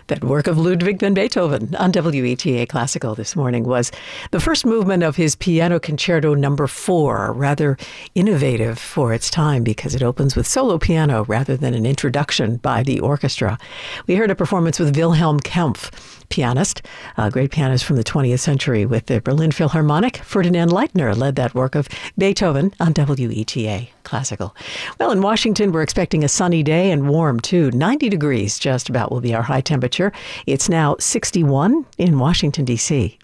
That work of Ludwig van Beethoven on WETA Classical this morning was the first movement of his Piano Concerto No. 4, rather innovative for its time because it opens with solo piano rather than an introduction by the orchestra. We heard a performance with Wilhelm Kempff, pianist, a great pianist from the 20th century with the Berlin Philharmonic. Ferdinand Leitner led that work of Beethoven on WETA Classical. Well, in Washington, we're expecting a sunny day and warm, too. 90 degrees just about will be our high temperature. It's now 61 in Washington, D.C.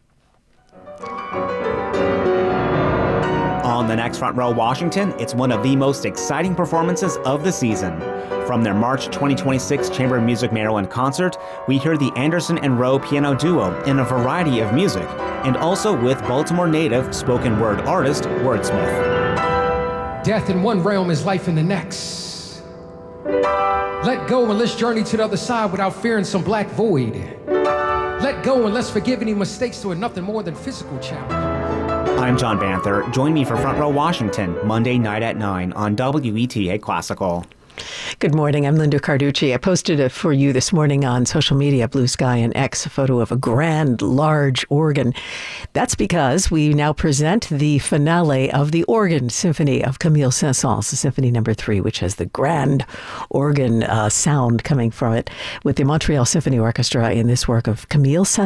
On the next Front Row Washington, it's one of the most exciting performances of the season. From their March 2026 Chamber of Music Maryland concert, we hear the Anderson and Rowe piano duo in a variety of music, and also with Baltimore native spoken word artist Wordsmith. Death in one realm is life in the next. Let go and let's journey to the other side without fearing some black void. Let go and let's forgive any mistakes to a nothing more than physical challenge. I'm John Banther. Join me for Front Row Washington, Monday night at 9 on WETA Classical. Good morning. I'm Linda Carducci. I posted for you this morning on social media, Blue Sky and X, a photo of a grand, large organ. That's because we now present the finale of the Organ Symphony of Camille Saint-Saëns, Symphony No. 3, which has the grand organ sound coming from it, with the Montreal Symphony Orchestra in this work of Camille Saint-Saëns.